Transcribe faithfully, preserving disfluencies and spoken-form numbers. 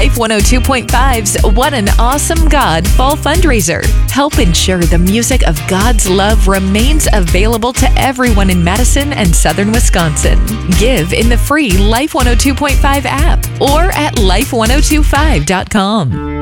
Life one oh two point five's What an Awesome God Fall Fundraiser. Help ensure the music of God's love remains available to everyone in Madison and Southern Wisconsin. Give in the free Life one oh two point five app or at life ten twenty-five dot com.